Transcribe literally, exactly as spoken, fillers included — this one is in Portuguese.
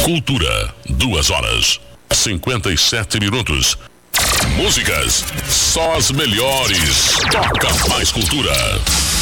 Cultura, duas horas, cinquenta e sete minutos. Músicas, só as melhores. Toca mais cultura.